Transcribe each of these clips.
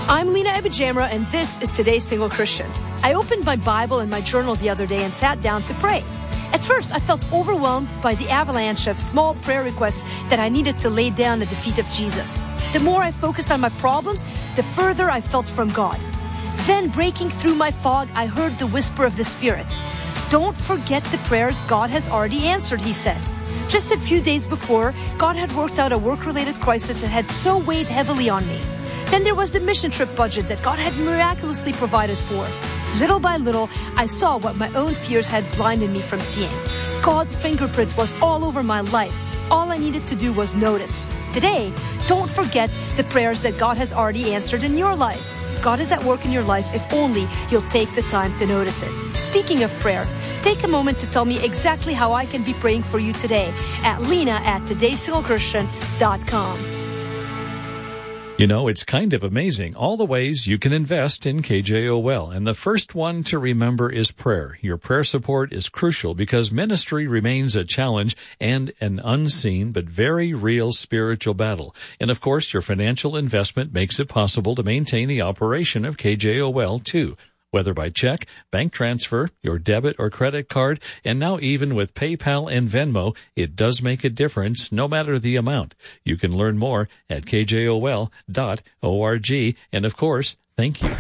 I'm Lena Ebijamra, and this is Today's Single Christian. I opened my Bible and my journal the other day and sat down to pray. At first, I felt overwhelmed by the avalanche of small prayer requests that I needed to lay down at the feet of Jesus. The more I focused on my problems, the further I felt from God. Then, breaking through my fog, I heard the whisper of the Spirit. Don't forget the prayers God has already answered, he said. Just a few days before, God had worked out a work-related crisis that had so weighed heavily on me. Then there was the mission trip budget that God had miraculously provided for. Little by little, I saw what my own fears had blinded me from seeing. God's fingerprint was all over my life. All I needed to do was notice. Today, don't forget the prayers that God has already answered in your life. God is at work in your life if only you'll take the time to notice it. Speaking of prayer, take a moment to tell me exactly how I can be praying for you today at lena@todaysinglechristtian.com. You know, it's kind of amazing, all the ways you can invest in KJOL. And the first one to remember is prayer. Your prayer support is crucial because ministry remains a challenge and an unseen but very real spiritual battle. And of course, your financial investment makes it possible to maintain the operation of KJOL too. Whether by check, bank transfer, your debit or credit card, and now even with PayPal and Venmo, it does make a difference no matter the amount. You can learn more at kjol.org. And of course, thank you.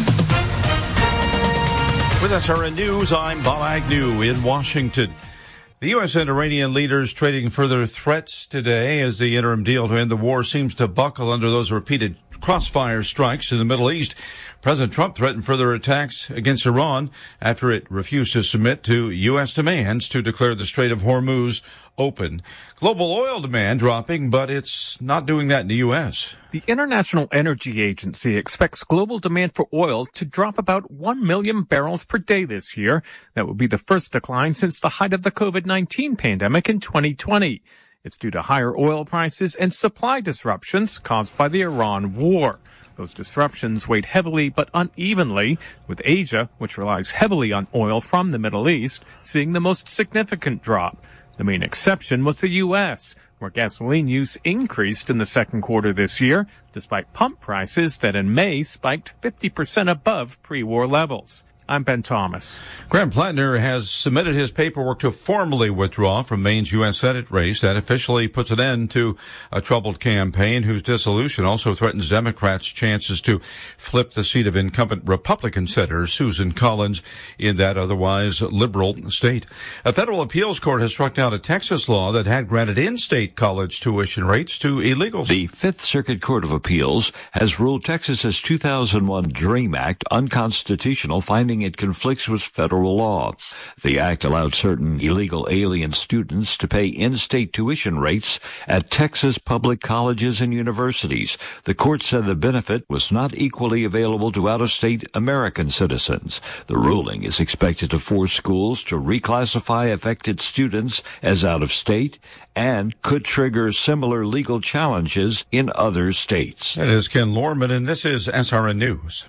With SRN News, I'm Bob Agnew in Washington. The U.S. and Iranian leaders trading further threats today as the interim deal to end the war seems to buckle under those repeated crossfire strikes in the Middle East. President Trump threatened further attacks against Iran after it refused to submit to U.S. demands to declare the Strait of Hormuz open. Global oil demand dropping, but it's not doing that in the U.S. The International Energy Agency expects global demand for oil to drop about 1 million barrels per day this year. That would be the first decline since the height of the COVID-19 pandemic in 2020. It's due to higher oil prices and supply disruptions caused by the Iran war. Those disruptions weighed heavily but unevenly, with Asia, which relies heavily on oil from the Middle East, seeing the most significant drop. The main exception was the U.S., where gasoline use increased in the second quarter this year, despite pump prices that in May spiked 50% above pre-war levels. I'm Ben Thomas. Graham Plattner has submitted his paperwork to formally withdraw from Maine's U.S. Senate race. That officially puts an end to a troubled campaign whose dissolution also threatens Democrats' chances to flip the seat of incumbent Republican Senator Susan Collins in that otherwise liberal state. A federal appeals court has struck down a Texas law that had granted in-state college tuition rates to illegals. The Fifth Circuit Court of Appeals has ruled Texas's 2001 DREAM Act unconstitutional, finding it conflicts with federal law. The act allowed certain illegal alien students to pay in-state tuition rates at Texas public colleges and universities. The court said the benefit was not equally available to out-of-state American citizens. The ruling is expected to force schools to reclassify affected students as out-of-state and could trigger similar legal challenges in other states. That is Ken Lorman, and this is SRN News.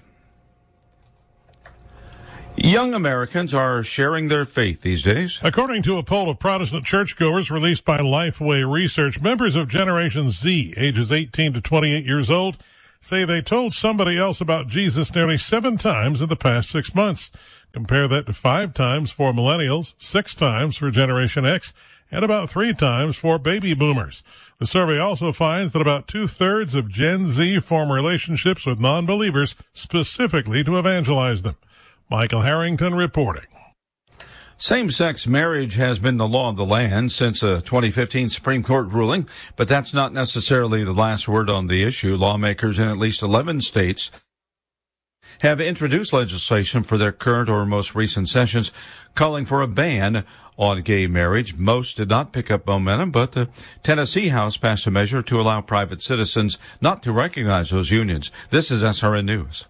Young Americans are sharing their faith these days. According to a poll of Protestant churchgoers released by Lifeway Research, members of Generation Z, ages 18 to 28 years old, say they told somebody else about Jesus nearly 7 times in the past 6 months. Compare that to 5 times for millennials, 6 times for Generation X, and about 3 times for baby boomers. The survey also finds that about 2/3 of Gen Z form relationships with non-believers specifically to evangelize them. Michael Harrington reporting. Same-sex marriage has been the law of the land since a 2015 Supreme Court ruling, but that's not necessarily the last word on the issue. Lawmakers in at least 11 states have introduced legislation for their current or most recent sessions calling for a ban on gay marriage. Most did not pick up momentum, but the Tennessee House passed a measure to allow private citizens not to recognize those unions. This is SRN News.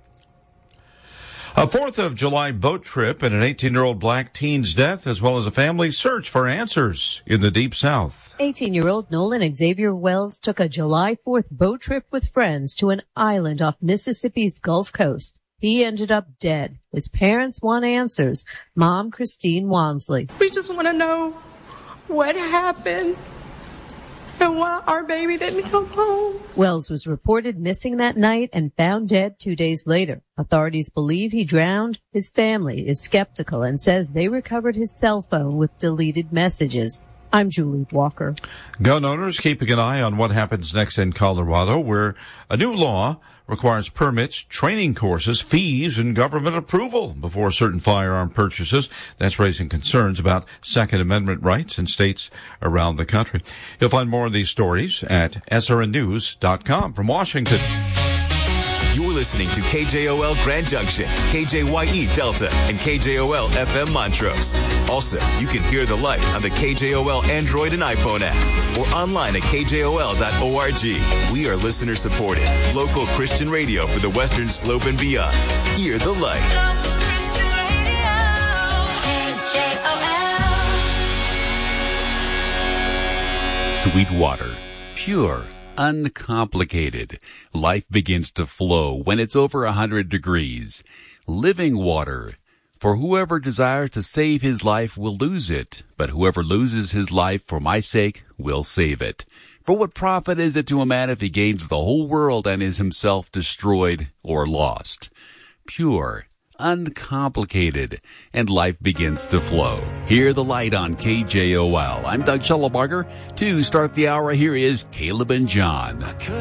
A 4th of July boat trip and an 18-year-old black teen's death, as well as a family search for answers in the Deep South. 18-year-old Nolan Xavier Wells took a July 4th boat trip with friends to an island off Mississippi's Gulf Coast. He ended up dead. His parents want answers. Mom, Christine Wansley. We just want to know what happened and why our baby didn't come home. Wells was reported missing that night and found dead 2 days later. Authorities believe he drowned. His family is skeptical and says they recovered his cell phone with deleted messages. I'm Julie Walker. Gun owners keeping an eye on what happens next in Colorado, where a new law requires permits, training courses, fees, and government approval before certain firearm purchases. That's raising concerns about Second Amendment rights in states around the country. You'll find more of these stories at srnnews.com. From Washington, you're listening to KJOL Grand Junction, KJYE Delta, and KJOL FM Montrose. Also, you can hear the light on the KJOL Android and iPhone app or online at kjol.org. We are listener supported, local Christian radio for the Western Slope and beyond. Hear the light. Local Christian radio, KJOL. Sweetwater, pure, uncomplicated. Life begins to flow when it's over 100 degrees. Living water. For whoever desires to save his life will lose it, but whoever loses his life for my sake will save it. For what profit is it to a man if he gains the whole world and is himself destroyed or lost? Pure, uncomplicated, and life begins to flow. Hear the light on KJOL. I'm Doug Schellebarger. To start the hour, here is Caleb and John.